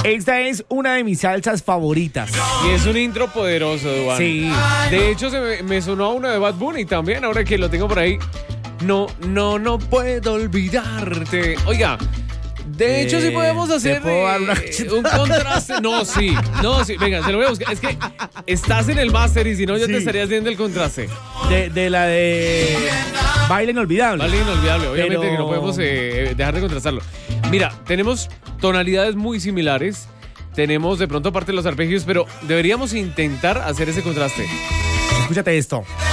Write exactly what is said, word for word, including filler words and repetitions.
Esta es una de mis salsas favoritas. Y es un intro poderoso, Duan. Sí. De hecho, se me, me sonó a uno de Bad Bunny también, ahora que lo tengo por ahí. No, no, no puedo olvidarte. Oiga, de hecho, sí podemos hacer ¿te puedo dar una eh, un contraste. No, sí, no, sí. Venga, se lo voy a buscar. Es que estás en el máster y si no, yo Sí. te estaría haciendo el contraste. De, de la de Baile Inolvidable. Vale, inolvidable. Obviamente Pero- que no podemos eh, dejar de contrastarlo. Mira, tenemos tonalidades muy similares. Tenemos de pronto parte de los arpegios, pero deberíamos intentar hacer ese contraste. Escúchate esto.